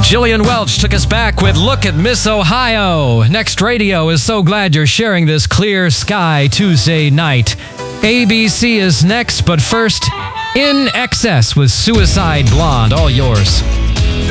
Jillian Welch took us back with Look at Miss Ohio. Next Radio is so glad you're sharing this clear sky Tuesday night. ABC is next, but first, In Excess with Suicide Blonde. All yours.